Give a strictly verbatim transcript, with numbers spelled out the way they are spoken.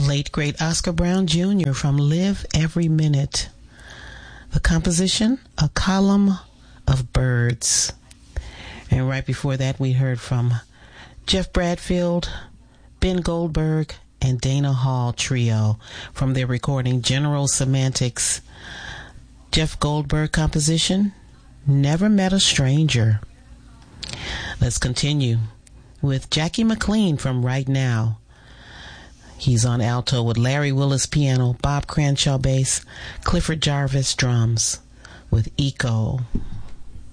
late great Oscar Brown Junior from Live Every Minute. The composition, A Column of Birds. And right before that, we heard from Jeff Bradfield, Ben Goldberg, and Dana Hall Trio from their recording General Semantics. Jeff Goldberg composition, Never Met a Stranger. Let's continue with Jackie McLean from Right Now. He's on alto with Larry Willis piano, Bob Cranshaw bass, Clifford Jarvis drums with Eco.